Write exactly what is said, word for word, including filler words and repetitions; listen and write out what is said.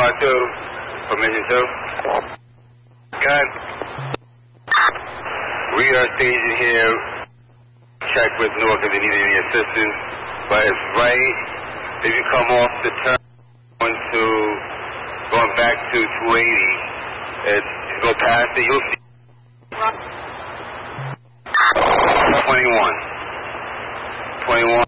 R two, permission two. Gun. We are staging here. Check with Newark if they need any assistance. But it's right, if you come off the turn going to, going back to two eighty, it's, you go past it, you'll see twenty-one. twenty-one.